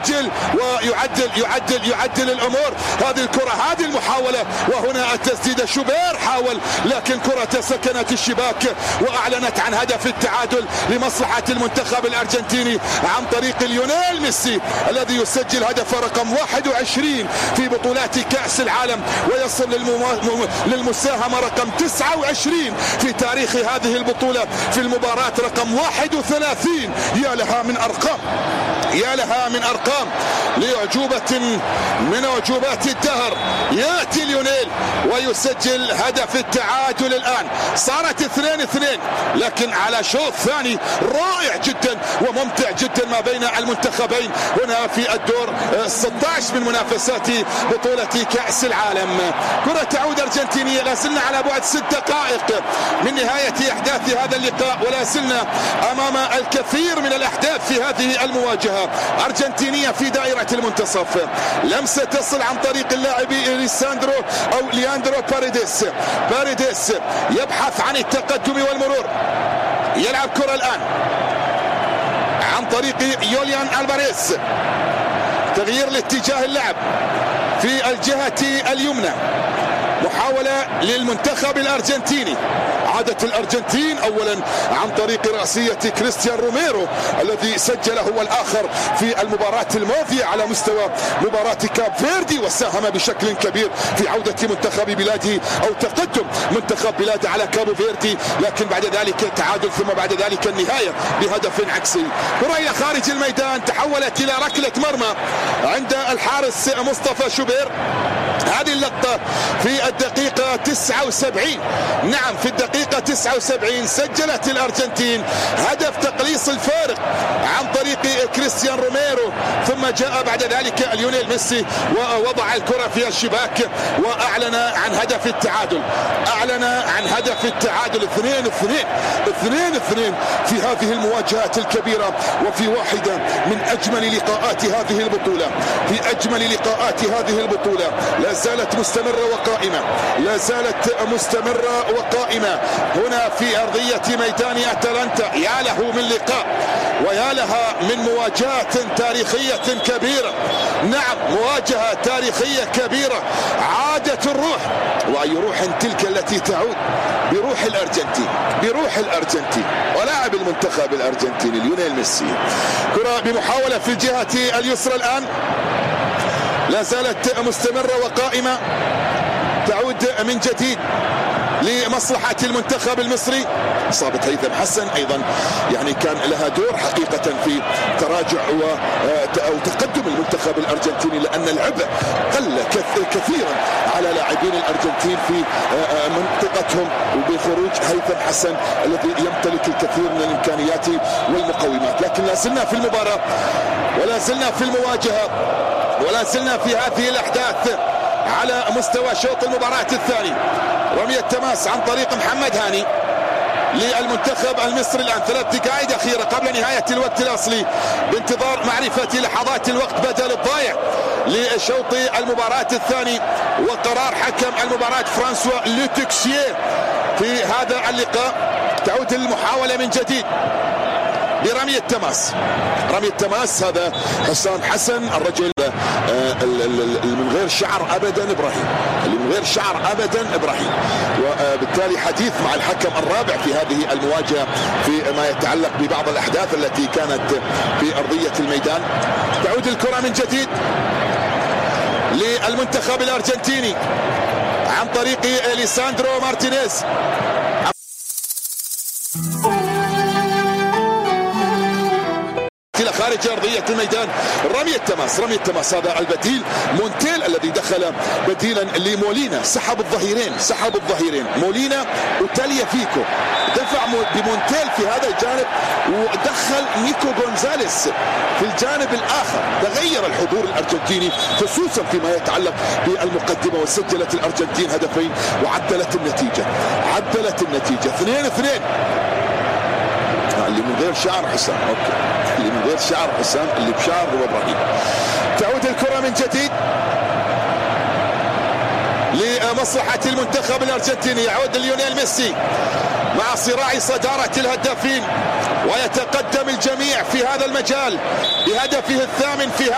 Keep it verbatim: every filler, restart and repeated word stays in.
يسجل ويعدل يعدل يعدل الامور. هذه الكره، هذه المحاوله، وهنا التسديده. شوبير حاول لكن كرة سكنت الشباك واعلنت عن هدف التعادل لمصلحة المنتخب الارجنتيني عن طريق ليونيل ميسي الذي يسجل هدف رقم واحد وعشرين في بطولات كأس العالم ويصل للمو... للمساهمة رقم تسعة وعشرين في تاريخ هذه البطولة في المباراة رقم واحد وثلاثين. يا لها من ارقام، يا لها من ارقام لأعجوبة من أعجوبات الدهر. يأتي ليونيل ويسجل هدف التعادل. الآن صارت اثنين اثنين لكن على شوط ثاني رائع جدا وممتع جدا ما بين المنتخبين هنا في الدور ستة عشر من منافسات بطولة كأس العالم. كرة تعود أرجنتينية. لا زلنا على بعد ست دقائق من نهاية أحداث هذا اللقاء ولا زلنا أمام الكثير من الأحداث في هذه المواجهة. أرجنتينية في دائرة المنتصف، لمسة تصل عن طريق اللاعب ليساندرو أو لياندرو باريديس. باريديس يبحث عن التقدم والمرور، يلعب كرة الآن عن طريق يوليان ألفاريز. تغيير لاتجاه اللعب في الجهة اليمنى، محاولة للمنتخب الأرجنتيني. عادت الأرجنتين أولا عن طريق رأسية كريستيان روميرو الذي سجل هو الآخر في المباراة الماضية على مستوى مباراة كاب فيردي وساهم بشكل كبير في عودة منتخب بلاده أو تقدم منتخب بلاده على كاب فيردي، لكن بعد ذلك تعادل ثم بعد ذلك النهاية بهدف عكسي. كرة إلى خارج الميدان تحولت إلى ركلة مرمى عند الحارس مصطفى شوبير. هذه اللقطة في الدقيقة تسعة وسبعين، نعم في الدقيقة تسعة وسبعين سجلت الأرجنتين هدف تقليص الفارق عن طريق كريستيان روميرو، ثم جاء بعد ذلك ليونيل ميسي ووضع الكرة في الشباك وأعلن عن هدف التعادل. أعلن عن هدف التعادل. اثنين اثنين اثنين اثنين في هذه المواجهات الكبيرة وفي واحدة من أجمل لقاءات هذه البطولة، في أجمل لقاءات هذه البطولة. لا زالت مستمرة وقائمة، لا زالت مستمرة وقائمة هنا في أرضية ميدان أتلانتا. يا له من لقاء ويا لها من مواجهات تاريخية كبيرة. نعم مواجهة تاريخية كبيرة. عادت الروح، وأي روح تلك التي تعود بروح الأرجنتين، بروح الأرجنتين ولاعب المنتخب الأرجنتيني ليونيل ميسي. كرة بمحاولة في الجهة اليسرى الآن، لا زالت مستمرة وقائمة، تعود من جديد لمصلحة المنتخب المصري. إصابة هيثم حسن أيضا يعني كان لها دور حقيقة في تراجع أو تقدم المنتخب الأرجنتيني، لأن العبء قل كثيرا على لاعبين الأرجنتين في منطقتهم وبخروج هيثم حسن الذي يمتلك الكثير من الإمكانيات والمقومات. لكن لا زلنا في المباراة ولا زلنا في المواجهة ولا زلنا في هذه الأحداث على مستوى شوط المباراة الثاني. رمية تماس عن طريق محمد هاني للمنتخب المصري. الآن ثلاث دقائق أخيرة قبل نهاية الوقت الأصلي بانتظار معرفة لحظات الوقت بدل الضايع لشوط المباراة الثاني وقرار حكم المباراة فرانسوا لوتكسيه في هذا اللقاء. تعود المحاولة من جديد برمية تماس. رمية تماس هذا حسام حسن الرجل اللي من غير شعر ابدا ابراهيم، اللي من غير شعر ابدا ابراهيم، وبالتالي حديث مع الحكم الرابع في هذه المواجهة في ما يتعلق ببعض الاحداث التي كانت في ارضية الميدان. تعود الكرة من جديد للمنتخب الارجنتيني عن طريق ليساندرو مارتينيز إلى خارج أرضية الميدان. رمية تماس، رمية تماس هذا البديل مونتيل الذي دخل بديلا لمولينا. سحب الظهيرين، سحب الظهيرين مولينا وتاليا فيكو، دفع بمونتيل في هذا الجانب ودخل نيكو غونزاليس في الجانب الآخر. تغير الحضور الأرجنتيني خصوصا فيما يتعلق بالمقدمة، وسجلت الأرجنتين هدفين وعدلت النتيجة، عدلت النتيجة اثنين اثنين. اللي من غير شعر حسام، اوكي اللي من غير شعر حسام، اللي بشعر هو ابراهيم. تعود الكرة من جديد لمصلحة المنتخب الارجنتيني. يعود ليونيل ميسي مع صراع صدارة الهدافين ويتقدم الجميع في هذا المجال بهدفه الثامن في